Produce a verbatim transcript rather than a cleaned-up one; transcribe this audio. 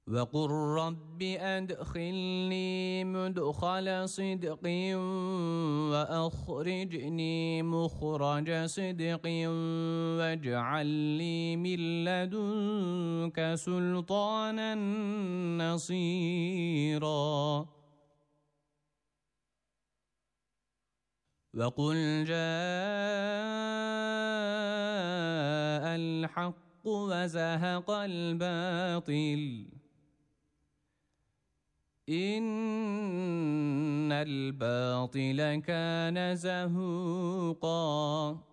وقل رب أدخلني مدخل صدق وأخرجني مخرج صدق واجعل لي من لدنك سلطانا نصيرا وقل جاء الحق وزهق الباطل إن الباطل كان زهوقا